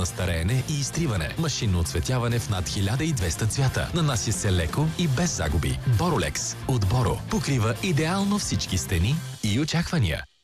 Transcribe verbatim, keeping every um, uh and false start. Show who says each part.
Speaker 1: на стареене и изтриване. Машинно оцветяване в над хиляда и двеста цвята. Нанася се леко и без загуби. Borolex от Боро покрива идеално всички стени и очаквания.